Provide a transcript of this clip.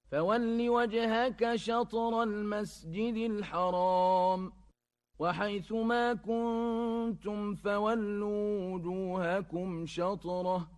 فول وجهك شطر المسجد الحرام وحيث ما كنتم فولوا وجوهكم شطره